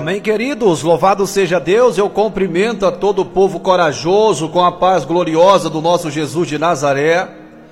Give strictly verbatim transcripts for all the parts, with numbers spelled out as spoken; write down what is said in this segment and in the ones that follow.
Amém, queridos, louvado seja Deus. Eu cumprimento a todo o povo corajoso com a paz gloriosa do nosso Jesus de Nazaré.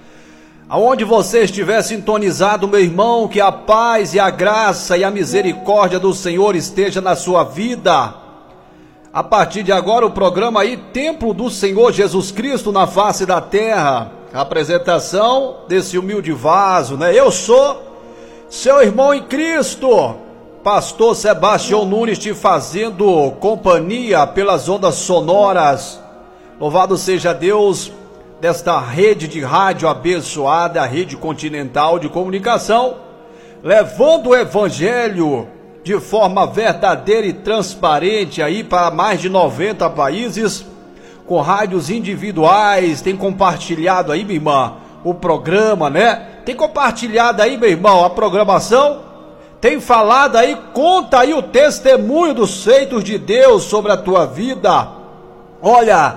Aonde você estiver sintonizado, meu irmão, que a paz e a graça e a misericórdia do Senhor esteja na sua vida. A partir de agora o programa aí, Templo do Senhor Jesus Cristo na face da terra. A apresentação desse humilde vaso, né? Eu sou seu irmão em Cristo, Pastor Sebastião Nunes, te fazendo companhia pelas ondas sonoras. Louvado seja Deus desta rede de rádio abençoada, a Rede Continental de Comunicação, levando o Evangelho de forma verdadeira e transparente aí para mais de noventa países, com rádios individuais. Tem compartilhado aí, minha irmã, o programa, né? Tem compartilhado aí, meu irmão, a programação. Tem falado aí, conta aí o testemunho dos feitos de Deus sobre a tua vida. Olha,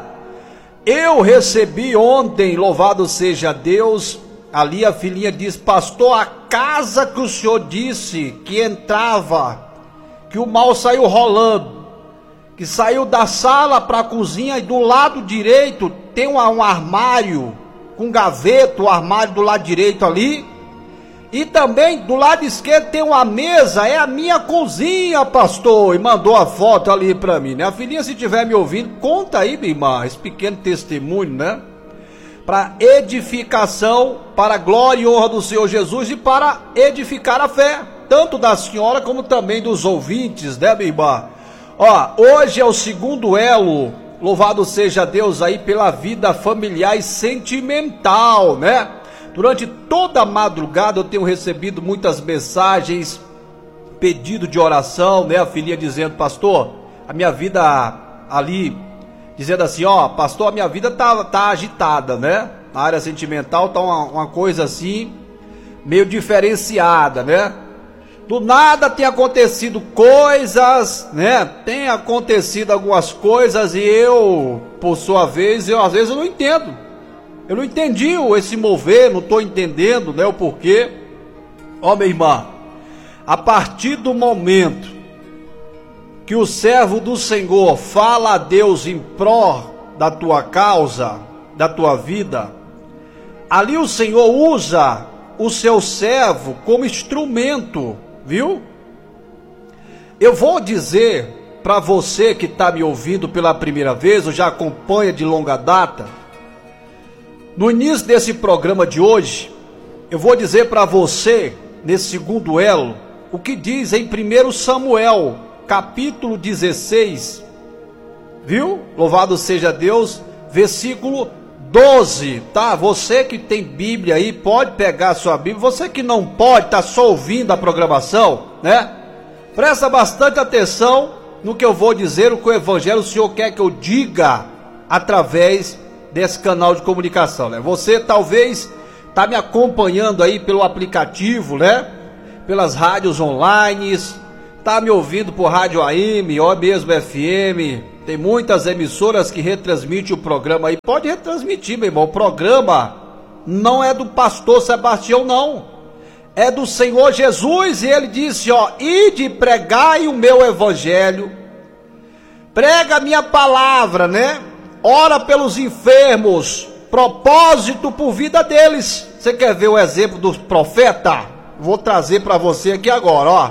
eu recebi ontem, louvado seja Deus, ali a filhinha diz: pastor, a casa que o senhor disse que entrava, que o mal saiu rolando, que saiu da sala para a cozinha e do lado direito tem um, um armário, com gaveta, o armário do lado direito ali. E também do lado esquerdo tem uma mesa, é a minha cozinha, pastor. E mandou a foto ali para mim, né? A filhinha, se estiver me ouvindo, conta aí, minha irmã, esse pequeno testemunho, né? Para edificação, para a glória e honra do Senhor Jesus e para edificar a fé, tanto da senhora como também dos ouvintes, né, minha irmã? Ó, hoje é o segundo elo, louvado seja Deus aí pela vida familiar e sentimental, né? Durante toda a madrugada eu tenho recebido muitas mensagens, pedido de oração, né? A filhinha dizendo: pastor, a minha vida ali, dizendo assim, ó, pastor, a minha vida tá, tá agitada, né? Na área sentimental tá uma, uma coisa assim, meio diferenciada, né? Do nada tem acontecido coisas, né? Tem acontecido algumas coisas e eu, por sua vez, eu às vezes eu não entendo. Eu não entendi esse mover, não estou entendendo, né, o porquê. Ó, minha irmã, a partir do momento que o servo do Senhor fala a Deus em pró da tua causa, da tua vida, ali o Senhor usa o seu servo como instrumento, viu? Eu vou dizer para você que está me ouvindo pela primeira vez, ou já acompanha de longa data, no início desse programa de hoje, eu vou dizer para você, nesse segundo elo, o que diz em primeiro Samuel, capítulo dezesseis, viu? Louvado seja Deus, versículo doze, tá? Você que tem Bíblia aí, pode pegar a sua Bíblia. Você que não pode, tá só ouvindo a programação, né? Presta bastante atenção no que eu vou dizer, o que o Evangelho, o Senhor quer que eu diga através desse canal de comunicação, né? Você talvez está me acompanhando aí pelo aplicativo, né? Pelas rádios online, está me ouvindo por rádio A M, ou mesmo F M. Tem muitas emissoras que retransmitem o programa aí. Pode retransmitir, meu irmão. O programa não é do pastor Sebastião, não. É do Senhor Jesus, e ele disse, ó: ide pregai o meu evangelho, prega a minha palavra, né? Ora pelos enfermos, propósito por vida deles. Você quer ver o exemplo dos profetas? Vou trazer para você aqui agora, ó.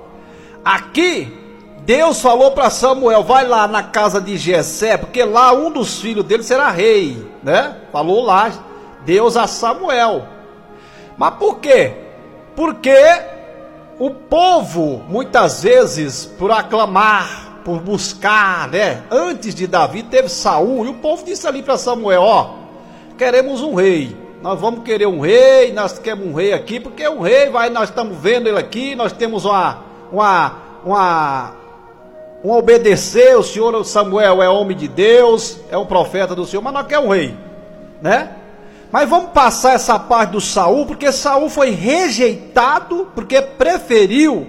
Aqui, Deus falou para Samuel: vai lá na casa de Jessé, porque lá um dos filhos dele será rei, né? Falou lá Deus a Samuel. Mas por quê? Porque o povo, muitas vezes, por aclamar, por buscar, né? Antes de Davi teve Saul, e o povo disse ali para Samuel: ó, queremos um rei, nós vamos querer um rei, nós queremos um rei aqui, porque um rei vai, nós estamos vendo ele aqui, nós temos uma, uma, uma, um obedecer, o senhor Samuel é homem de Deus, é um profeta do Senhor, mas nós queremos um rei, né? Mas vamos passar essa parte do Saul, porque Saul foi rejeitado, porque preferiu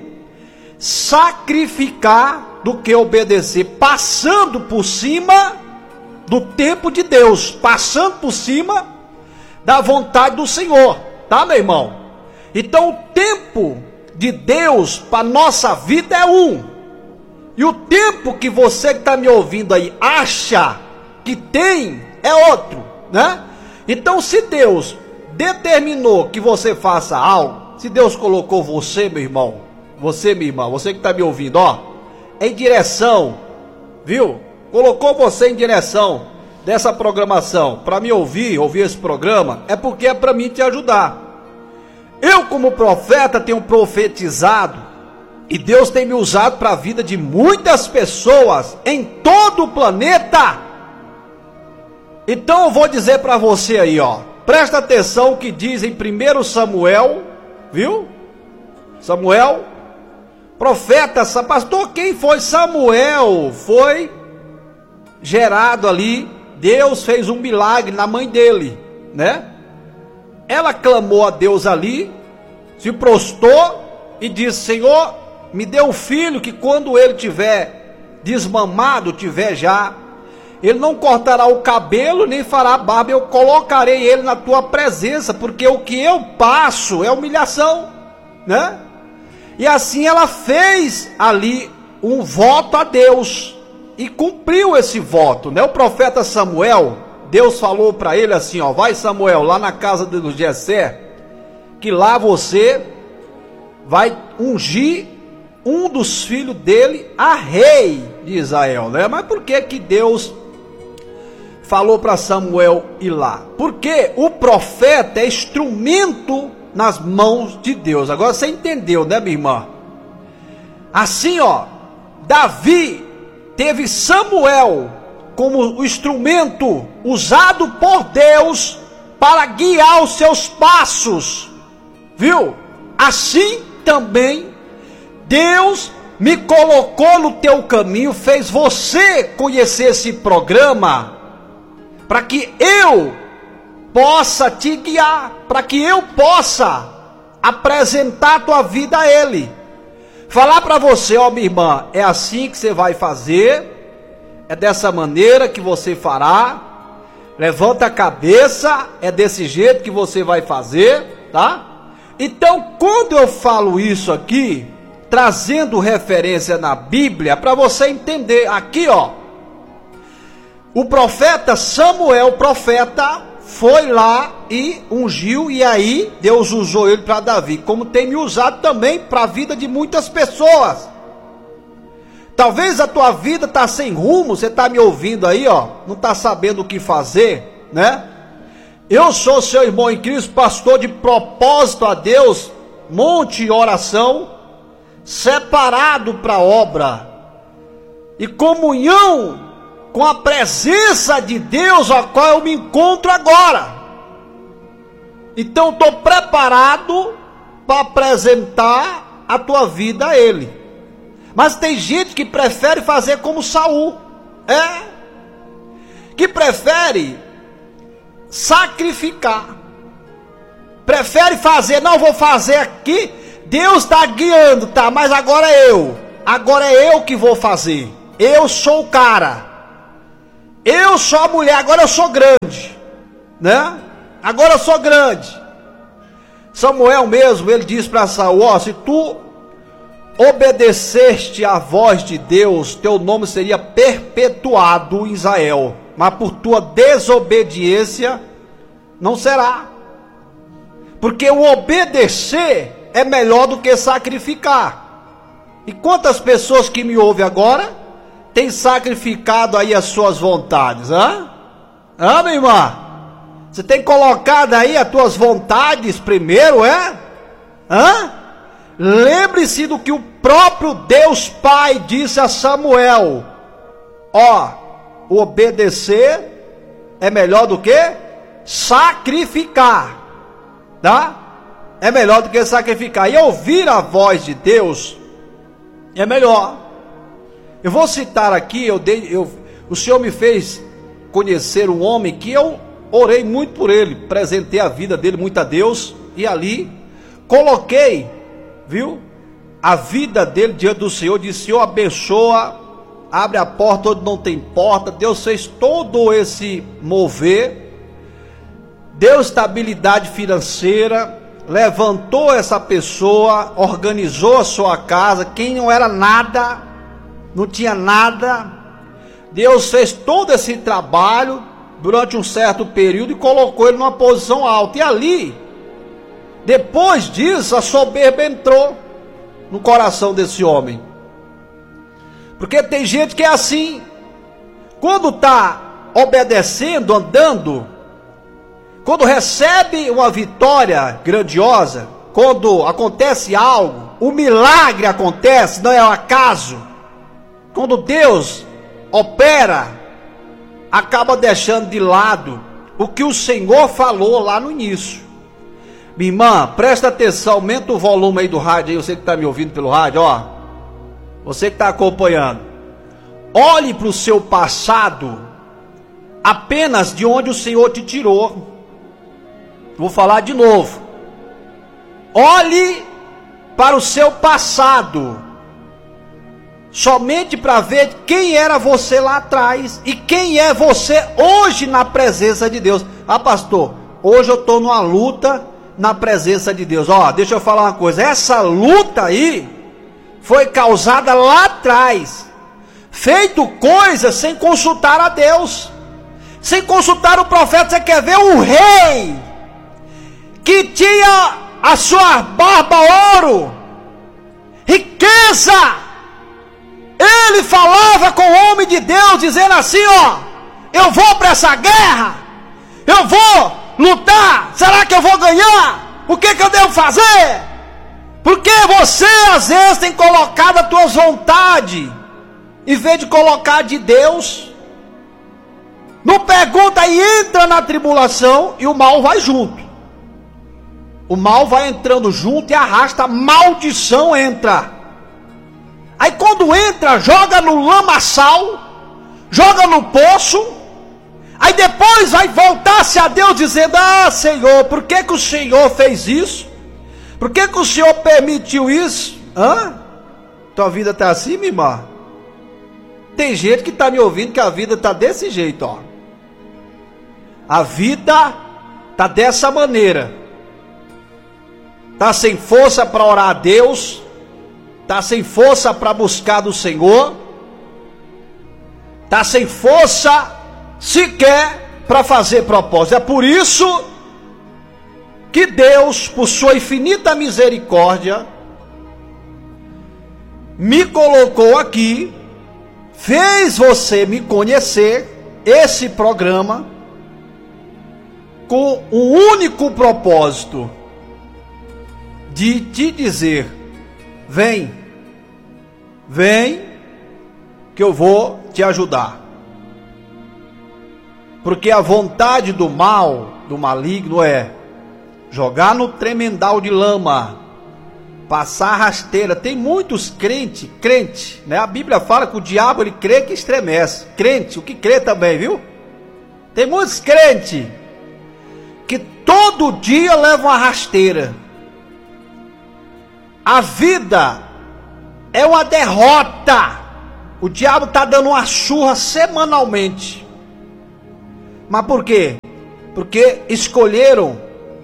sacrificar do que obedecer, passando por cima do tempo de Deus, passando por cima da vontade do Senhor, tá, meu irmão? Então o tempo de Deus para nossa vida é um, E o tempo que você que está me ouvindo aí acha que tem é outro, né? Então, se Deus determinou que você faça algo, se Deus colocou você, meu irmão, você, minha irmã, você que está me ouvindo, ó, em direção, viu? Colocou você em direção dessa programação para me ouvir, ouvir esse programa, é porque é para mim te ajudar. Eu, como profeta, tenho profetizado e Deus tem me usado para a vida de muitas pessoas em todo o planeta. Então eu vou dizer para você aí, ó, presta atenção o que diz em primeiro Samuel, viu? Samuel, profeta, pastor, quem foi Samuel? Foi gerado ali, Deus fez um milagre na mãe dele, né? Ela clamou a Deus ali, se prostrou e disse: Senhor, me dê um filho que quando ele tiver desmamado, tiver já, ele não cortará o cabelo nem fará barba, eu colocarei ele na tua presença, porque o que eu passo é humilhação, né? E assim ela fez ali um voto a Deus e cumpriu esse voto, né? O profeta Samuel, Deus falou para ele assim, ó: vai, Samuel, lá na casa do Jessé, que lá você vai ungir um dos filhos dele a rei de Israel, né? Mas por que que Deus falou para Samuel ir lá? Porque o profeta é instrumento nas mãos de Deus. Agora você entendeu, né, minha irmã? Assim, ó, Davi teve Samuel como o instrumento usado por Deus para guiar os seus passos, viu? Assim também Deus me colocou no teu caminho, fez você conhecer esse programa, para que eu possa te guiar, para que eu possa apresentar a tua vida a Ele. Falar para você, ó minha irmã, é assim que você vai fazer, é dessa maneira que você fará, levanta a cabeça, é desse jeito que você vai fazer, tá? Então, quando eu falo isso aqui, trazendo referência na Bíblia, para você entender, aqui ó, o profeta Samuel, profeta, foi lá e ungiu, e aí Deus usou ele para Davi, como tem me usado também para a vida de muitas pessoas. Talvez a tua vida está sem rumo, você está me ouvindo aí, ó, não está sabendo o que fazer, né? Eu sou seu irmão em Cristo, pastor de propósito a Deus, monte oração, separado para a obra, e comunhão com a presença de Deus, a qual eu me encontro agora. Então estou preparado para apresentar a tua vida a Ele. Mas tem gente que prefere fazer como Saul, é, que prefere sacrificar, prefere fazer, não vou fazer aqui, Deus está guiando, tá, mas agora é eu, agora é eu que vou fazer, eu sou o cara, eu sou a mulher, agora eu sou grande, né? Agora eu sou grande. Samuel mesmo, ele diz para Saul, ó, se tu obedeceste à voz de Deus, teu nome seria perpetuado em Israel, mas por tua desobediência não será. Porque o obedecer é melhor do que sacrificar. E quantas pessoas que me ouvem agora têm sacrificado aí as suas vontades, hã? Hã, minha irmã? Você tem colocado aí as tuas vontades primeiro, é? Hã? Lembre-se do que o próprio Deus Pai disse a Samuel: ó, o obedecer é melhor do que sacrificar, tá? É melhor do que sacrificar. E ouvir a voz de Deus é melhor. Eu vou citar aqui, eu dei, eu, o Senhor me fez conhecer um homem que eu orei muito por ele, apresentei a vida dele muito a Deus, e ali coloquei, viu, a vida dele diante do Senhor, disse: Senhor, abençoa, abre a porta onde não tem porta. Deus fez todo esse mover, deu estabilidade financeira, levantou essa pessoa, organizou a sua casa. Quem não era nada, não tinha nada. Deus fez todo esse trabalho durante um certo período e colocou ele numa posição alta. E ali, depois disso, a soberba entrou no coração desse homem. Porque tem gente que é assim, quando está obedecendo, andando, quando recebe uma vitória grandiosa, quando acontece algo, o milagre acontece, não é um acaso. Quando Deus opera, acaba deixando de lado o que o Senhor falou lá no início. Minha irmã, presta atenção, aumenta o volume aí do rádio aí, você que está me ouvindo pelo rádio, ó. Você que está acompanhando. Olhe para o seu passado, apenas de onde o Senhor te tirou. Vou falar de novo. Olhe para o seu passado, somente para ver quem era você lá atrás e quem é você hoje na presença de Deus. Ah, pastor, hoje eu estou numa luta na presença de Deus. Ó, deixa eu falar uma coisa, essa luta aí foi causada lá atrás, feito coisas sem consultar a Deus, sem consultar o profeta. Você quer ver um rei que tinha a sua barba ouro, riqueza, ele falava com o homem de Deus, dizendo assim, ó, eu vou para essa guerra, eu vou lutar, será que eu vou ganhar? O que que eu devo fazer? Porque você às vezes tem colocado as tuas vontades, em vez de colocar de Deus. Não pergunta e entra na tribulação e o mal vai junto. O mal vai entrando junto e arrasta, a maldição entra. Aí quando entra, joga no lamaçal, joga no poço. Aí depois vai voltar-se a Deus dizendo, ah, Senhor, por que que o Senhor fez isso? Por que que o Senhor permitiu isso? Hã? Tua vida está assim, minha irmã? Tem gente que está me ouvindo que a vida está desse jeito, ó. A vida está dessa maneira. Está sem força para orar a Deus, está sem força para buscar do Senhor, está sem força sequer para fazer propósito. É por isso que Deus, por sua infinita misericórdia, me colocou aqui, fez você me conhecer, esse programa, com um único propósito, de te dizer, vem, vem, que eu vou te ajudar. Porque a vontade do mal, do maligno é jogar no tremendal de lama, passar rasteira. Tem muitos crentes, crente, né? A Bíblia fala que o diabo ele crê que estremece. Crente, o que crê também, viu? Tem muitos crentes que todo dia levam uma rasteira. A vida é uma derrota. O diabo está dando uma surra semanalmente. Mas por quê? Porque escolheram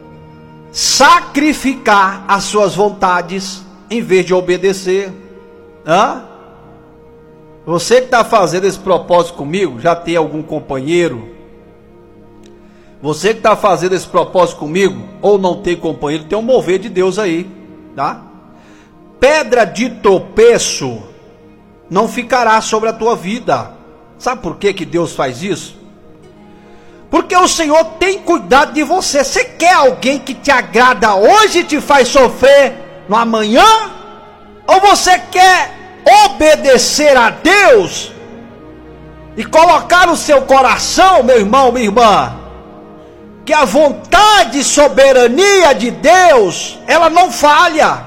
sacrificar as suas vontades em vez de obedecer. Hã? Você que está fazendo esse propósito comigo, já tem algum companheiro? Você que está fazendo esse propósito comigo, ou não tem companheiro, tem um mover de Deus aí, tá? Pedra de tropeço não ficará sobre a tua vida. Sabe por que que Deus faz isso? Porque o Senhor tem cuidado de você. Você quer alguém que te agrada hoje e te faz sofrer no amanhã? Ou você quer obedecer a Deus e colocar no seu coração, meu irmão, minha irmã, que a vontade e soberania de Deus, ela não falha,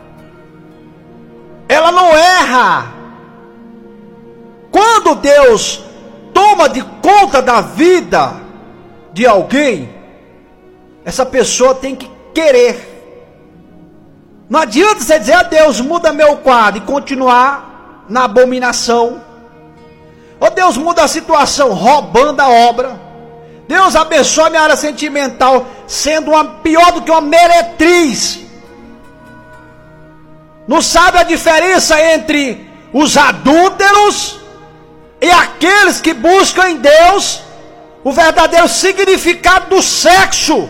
ela não erra. Quando Deus toma de conta da vida de alguém, essa pessoa tem que querer. Não adianta você dizer a Deus, muda meu quadro, e continuar na abominação. Ou Deus muda a situação, roubando a obra. Deus abençoa minha área sentimental, sendo uma, pior do que uma meretriz. Não sabe a diferença entre os adúlteros e aqueles que buscam em Deus o verdadeiro significado do sexo.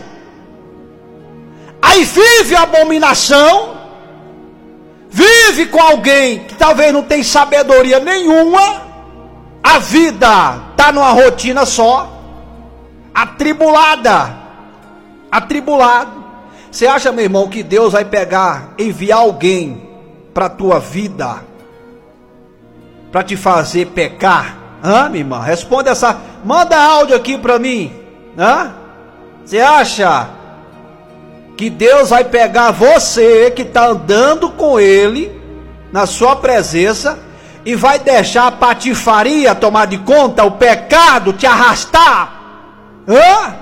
Aí vive a abominação, vive com alguém que talvez não tem sabedoria nenhuma, a vida está numa rotina só, atribulada, atribulado. Você acha, meu irmão, que Deus vai pegar, enviar alguém para a tua vida, para te fazer pecar? Hã, minha irmã? Responde essa, manda áudio aqui para mim. Hã? Você acha que Deus vai pegar você que está andando com Ele, na sua presença, e vai deixar a patifaria tomar de conta, o pecado te arrastar? Hã?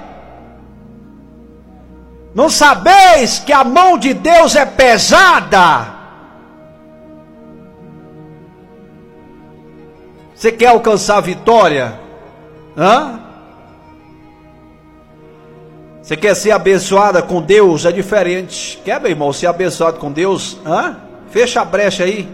Não sabeis que a mão de Deus é pesada? Você quer alcançar a vitória? Hã? Você quer ser abençoada com Deus? É diferente. Quer, meu irmão, ser abençoado com Deus? Hã? Fecha a brecha aí.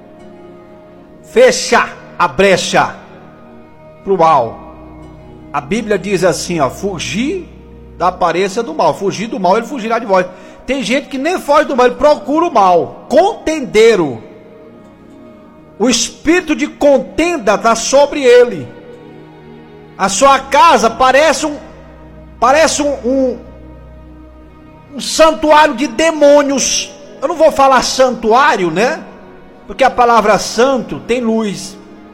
Fecha a brecha pro mal. A Bíblia diz assim, ó, fugir da aparência do mal. Fugir do mal, ele fugirá de vós. Tem gente que nem foge do mal, ele procura o mal. Contendeiro. O espírito de contenda está sobre ele. A sua casa parece um parece um, um, um santuário de demônios. Eu não vou falar santuário, né? Porque a palavra santo tem luz.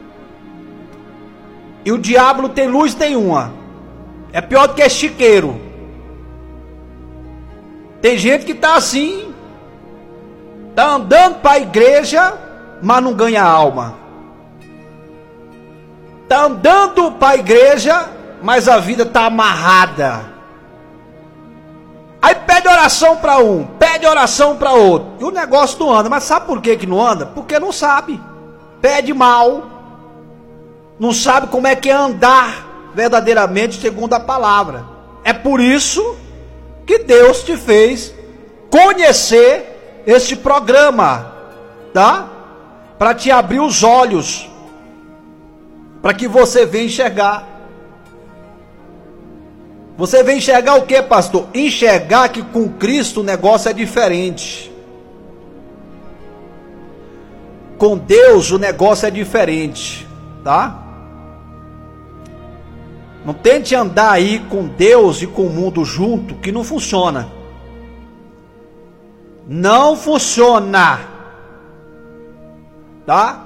E o diabo tem luz nenhuma. É pior do que chiqueiro. Tem gente que está assim, está andando para a igreja, mas não ganha alma. Está andando para a igreja, mas a vida está amarrada. Aí pede oração para um, pede oração para outro, e o negócio não anda. Mas sabe por que que não anda? Porque não sabe. Pede mal, não sabe como é que é andar verdadeiramente segundo a palavra. É por isso que Deus te fez conhecer este programa, tá? Para te abrir os olhos, para que você venha enxergar. Você vem enxergar o que, pastor? Enxergar que com Cristo o negócio é diferente. Com Deus o negócio é diferente, tá? Não tente andar aí com Deus e com o mundo junto, que não funciona. Não funciona. Tá?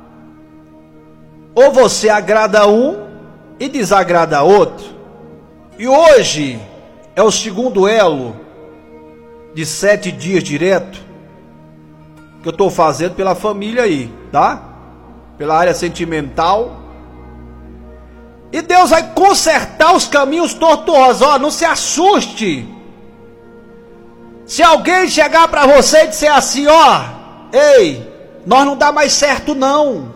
Ou você agrada um e desagrada outro. E hoje é o segundo elo de sete dias direto que eu estou fazendo pela família aí, tá? Pela área sentimental. E Deus vai consertar os caminhos tortuosos. Ó, não se assuste. Se alguém chegar para você e disser assim, ó, ei, nós não dá mais certo não.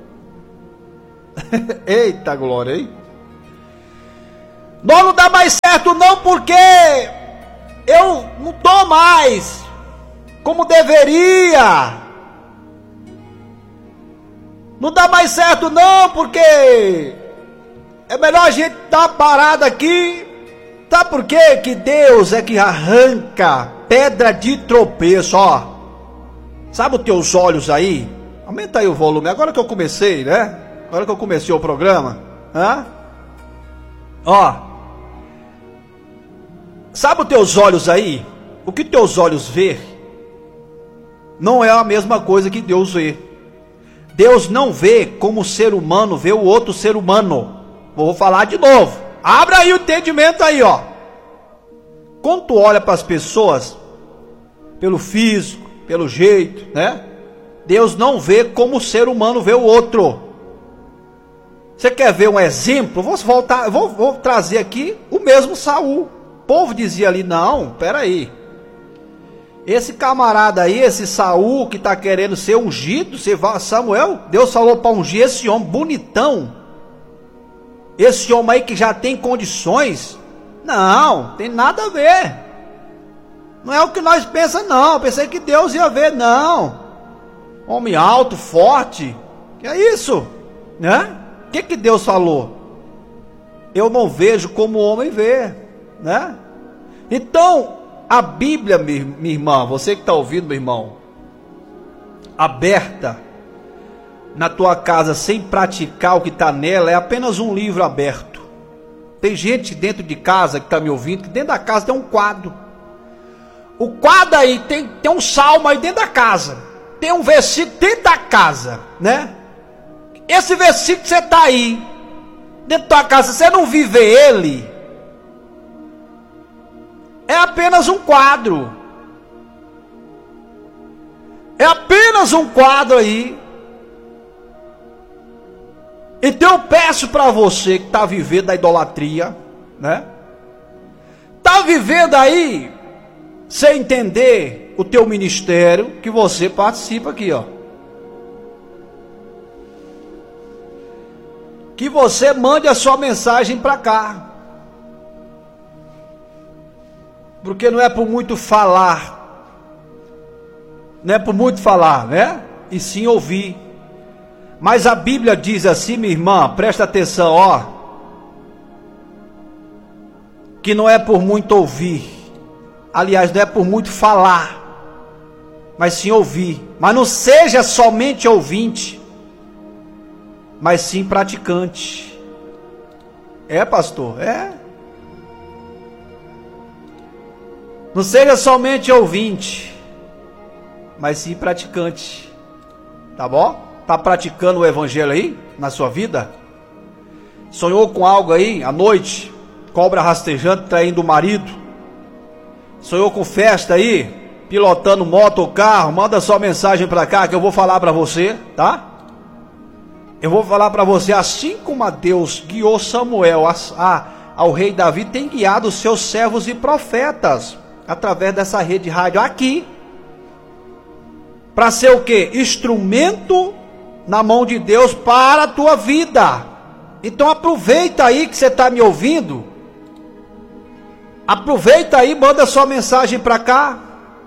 Eita glória, hein? Nós não dá mais certo não porque eu não tô mais como deveria. Não dá mais certo não porque é melhor a gente dar uma parada aqui. Sabe por quê? Que Deus é que arranca pedra de tropeço, ó. Sabe os teus olhos aí? Aumenta aí o volume, agora que eu comecei, né? Agora que eu comecei o programa. Hã? Ó. Sabe os teus olhos aí? O que teus olhos vê não é a mesma coisa que Deus vê. Deus não vê como o ser humano vê o outro ser humano. Vou falar de novo. Abra aí o entendimento aí, ó. Quando tu olha para as pessoas, pelo físico, pelo jeito, né? Deus não vê como o ser humano vê o outro. Você quer ver um exemplo? Vou voltar, vou, vou trazer aqui o mesmo Saul. O povo dizia ali, não, peraí. Esse camarada aí, esse Saul que está querendo ser ungido, Samuel, Deus falou para ungir esse homem bonitão. Esse homem aí que já tem condições. Não, tem nada a ver. Não é o que nós pensamos não. Eu pensei que Deus ia ver, não. Homem alto, forte, Que é isso, né? O que que Deus falou? Eu não vejo como o homem vê, né? Então, a Bíblia, minha irmã, você que está ouvindo, meu irmão, aberta na tua casa sem praticar o que está nela, é apenas um livro aberto. Tem gente dentro de casa que está me ouvindo, que dentro da casa tem um quadro. O quadro aí tem, tem um salmo aí dentro da casa. Tem um versículo dentro da casa, né? Esse versículo que você está aí, dentro da tua casa, você não vive ele, é apenas um quadro. É apenas um quadro aí. Então eu peço para você que está vivendo da idolatria, né? Está vivendo aí sem entender o teu ministério, que você participa aqui, ó. Que você mande a sua mensagem para cá. Porque não é por muito falar, não é por muito falar, né? E sim ouvir. Mas a Bíblia diz assim, minha irmã, presta atenção, ó, que não é por muito ouvir, aliás, não é por muito falar, mas sim ouvir. Mas não seja somente ouvinte, mas sim praticante. É, pastor? É. Não seja somente ouvinte, mas sim praticante. Tá bom? Está praticando o evangelho aí, na sua vida? Sonhou com algo aí, à noite? Cobra rastejante, traindo o marido? Sonhou com festa aí? Pilotando moto ou carro? Manda sua mensagem para cá que eu vou falar para você, tá? Eu vou falar para você, assim como a Deus guiou Samuel a, a, ao rei Davi, tem guiado os seus servos e profetas, através dessa rede rádio aqui, para ser o quê? Instrumento na mão de Deus para a tua vida. Então aproveita aí que você está me ouvindo, aproveita aí, manda sua mensagem para cá,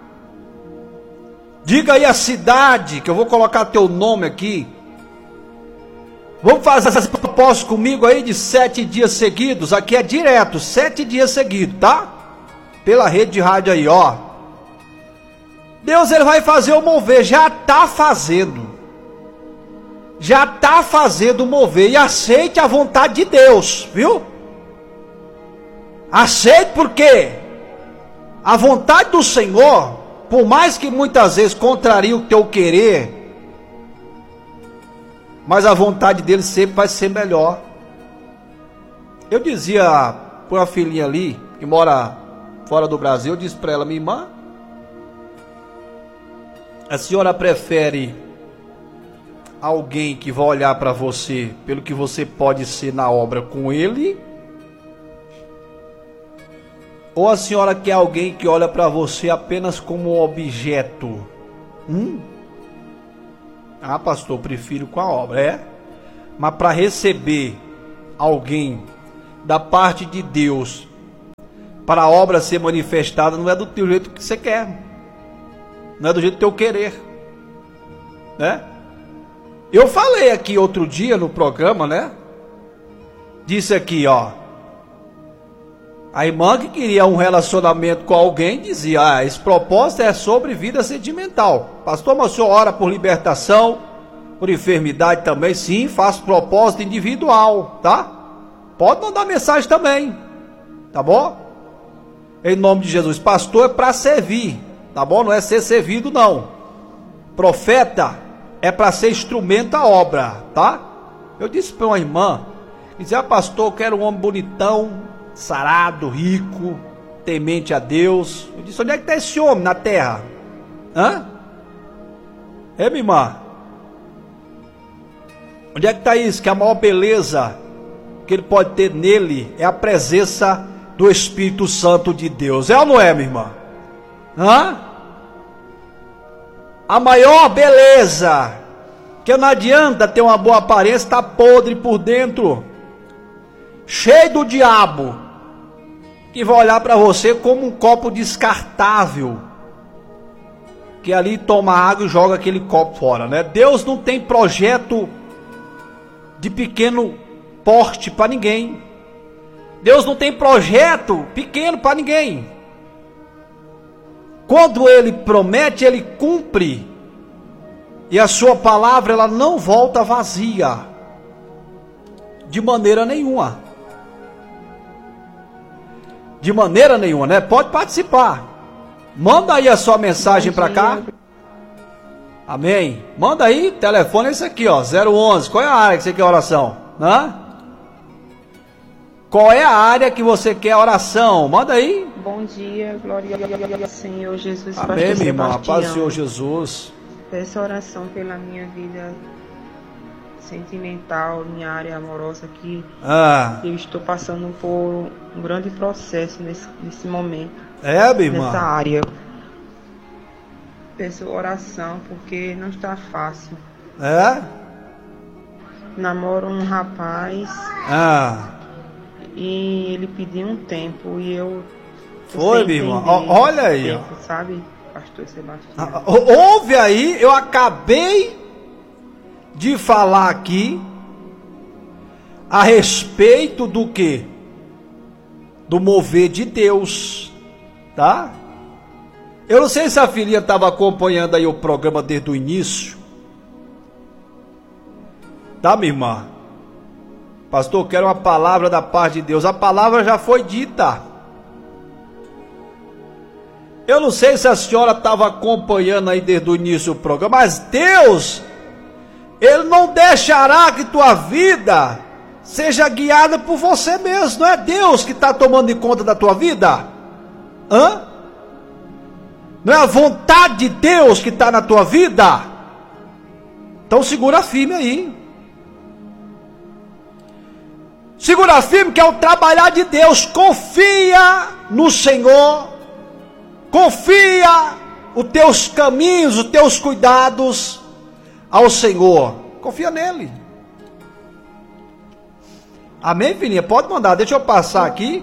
diga aí a cidade, que eu vou colocar teu nome aqui. Vamos fazer esse propósito comigo aí de sete dias seguidos, aqui é direto, sete dias seguidos, tá? Pela rede de rádio aí, ó. Deus, ele vai fazer o mover, já está fazendo. Já está fazendo mover, e aceite a vontade de Deus, viu? Aceite, porque a vontade do Senhor, por mais que muitas vezes contrarie o teu querer, mas a vontade dele sempre vai ser melhor. Eu dizia para uma filhinha ali, que mora fora do Brasil, eu disse para ela, minha irmã, a senhora prefere alguém que vai olhar para você pelo que você pode ser na obra com ele, ou a senhora quer alguém que olha para você apenas como um objeto? Hum? Ah, pastor, eu prefiro com a obra. É, mas para receber alguém da parte de Deus, para a obra ser manifestada, não é do teu jeito que você quer, não é do jeito do teu querer, né? Eu falei aqui outro dia no programa, né? Disse aqui, ó, a irmã que queria um relacionamento com alguém dizia, ah, esse propósito é sobre vida sentimental. Pastor, mas o senhor ora por libertação, por enfermidade também? Sim, faço propósito individual, tá? Pode mandar mensagem também, tá bom? Em nome de Jesus. Pastor é para servir, tá bom? Não é ser servido, não. Profeta é para ser instrumento da obra, tá? Eu disse para uma irmã, dizia, ah, pastor, eu quero um homem bonitão, sarado, rico, temente a Deus. Eu disse, onde é que está esse homem na terra? Hã? É, minha irmã? Onde é que está isso? Que a maior beleza que ele pode ter nele é a presença do Espírito Santo de Deus. É ou não é, minha irmã? Hã? A maior beleza, que não adianta ter uma boa aparência, está podre por dentro, cheio do diabo, que vai olhar para você como um copo descartável, que ali toma água e joga aquele copo fora, né? Deus não tem projeto de pequeno porte para ninguém. Deus não tem projeto pequeno para ninguém. Quando Ele promete, Ele cumpre. E a sua palavra, ela não volta vazia. De maneira nenhuma. De maneira nenhuma, né? Pode participar. Manda aí a sua mensagem para cá. Amém. Manda aí, telefone é esse aqui, ó, zero onze. Qual é a área que você quer oração? Hã? Qual é a área que você quer oração? Manda aí. Bom dia, glória ao Senhor Jesus. Amém, minha irmã. A paz do Senhor Jesus. Peço oração pela minha vida sentimental, minha área amorosa aqui. Ah. Eu estou passando por um grande processo nesse, nesse momento. É, minha irmã? Nessa área. Peço oração porque não está fácil. É? Namoro um rapaz. Ah. E ele pediu um tempo e eu... Foi, minha irmã? Olha aí. Tempo, sabe, pastor Sebastião? Ah, ouve aí, eu acabei de falar aqui a respeito do que? Do mover de Deus, tá? Eu não sei se a filhinha estava acompanhando aí o programa desde o início. Tá, minha irmã? Pastor, quero uma palavra da parte de Deus. A palavra já foi dita. Eu não sei se a senhora estava acompanhando aí desde o início do programa, mas Deus, Ele não deixará que tua vida seja guiada por você mesmo. Não é Deus que está tomando conta da tua vida? Hã? Não é a vontade de Deus que está na tua vida? Então segura firme aí. Segura firme que é o trabalhar de Deus. Confia no Senhor. Confia os teus caminhos, os teus cuidados ao Senhor. Confia nele. Amém, filhinha? Pode mandar. Deixa eu passar aqui.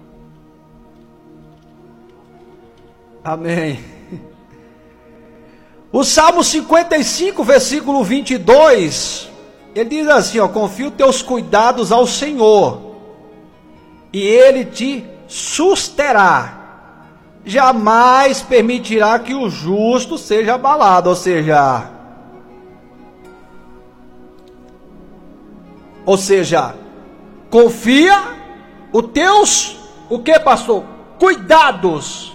Amém. O Salmo cinquenta e cinco, versículo vinte e dois, ele diz assim, ó: confia os teus cuidados ao Senhor, e Ele te susterá. Jamais permitirá que o justo seja abalado. Ou seja, ou seja, confia os teus, o que, pastor? Cuidados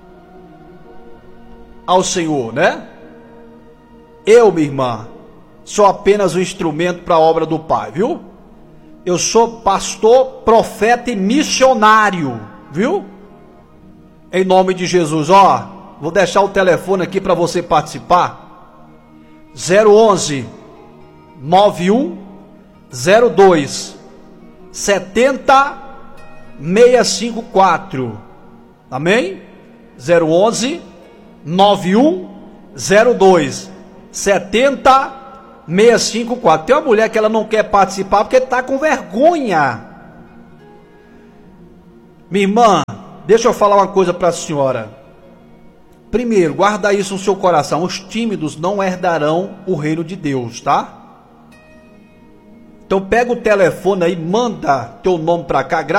ao Senhor, né? Eu, minha irmã, sou apenas um instrumento para a obra do Pai, viu? Eu sou pastor, profeta e missionário, viu? Em nome de Jesus, ó, vou deixar o telefone aqui para você participar. zero onze, nove um zero dois, sete zero seis cinco quatro. Amém? zero onze, nove um zero dois, sete zero seis cinco quatro. Tem uma mulher que ela não quer participar porque está com vergonha. Minha irmã, deixa eu falar uma coisa para a senhora. Primeiro, guarda isso no seu coração. Os tímidos não herdarão o reino de Deus, tá? Então pega o telefone aí, manda teu nome para cá.